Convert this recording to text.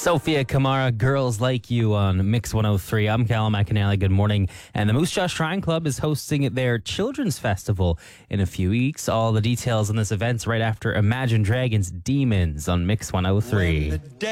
Sophia Kamara, Girls Like You on Mix 103. I'm Callum McAnally. Good morning. And the Moose Jaw Shrine Club is hosting their Children's Festival in a few weeks. All the details on this event's right after Imagine Dragons' Demons on Mix 103.